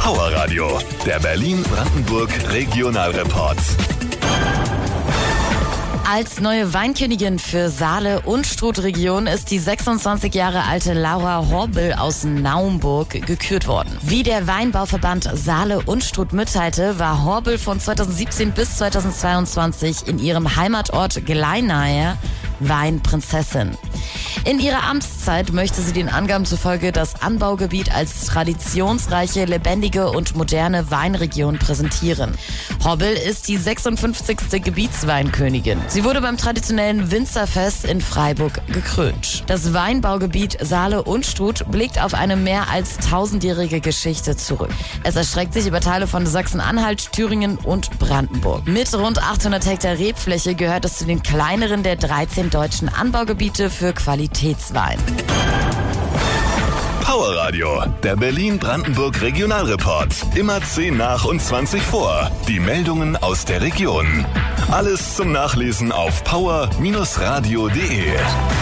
Power Radio, der Berlin-Brandenburg Regionalreport. Als neue Weinkönigin für Saale- und Struth-Region ist die 26 Jahre alte Laura Horbel aus Naumburg gekürt worden. Wie der Weinbauverband Saale und Struth mitteilte, war Horbel von 2017 bis 2022 in ihrem Heimatort Gleinaer Weinprinzessin. In ihrer Amtszeit möchte sie den Angaben zufolge das Anbaugebiet als traditionsreiche, lebendige und moderne Weinregion präsentieren. Horbel ist die 56. Gebietsweinkönigin. Sie wurde beim traditionellen Winzerfest in Freiburg gekrönt. Das Weinbaugebiet Saale und Struth blickt auf eine mehr als 1000-jährige Geschichte zurück. Es erstreckt sich über Teile von Sachsen-Anhalt, Thüringen und Brandenburg. Mit rund 800 Hektar Rebfläche gehört es zu den kleineren der 13 deutschen Anbaugebiete für Qualitätswein. Power Radio, der Berlin-Brandenburg Regionalreport. Immer 10 nach und 20 vor. Die Meldungen aus der Region. Alles zum Nachlesen auf power-radio.de.